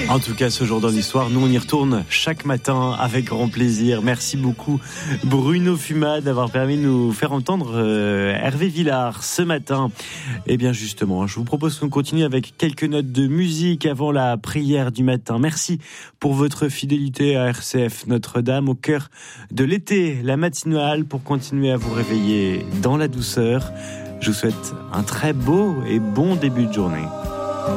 En tout cas, ce jour dans l'histoire, nous on y retourne chaque matin avec grand plaisir. Merci beaucoup Bruno Fuma d'avoir permis de nous faire entendre Hervé Villard ce matin. Et bien justement, je vous propose qu'on continue avec quelques notes de musique avant la prière du matin. Merci pour votre fidélité à RCF Notre-Dame au cœur de l'été, la matinale pour continuer à vous réveiller dans la douceur. Je vous souhaite un très beau et bon début de journée.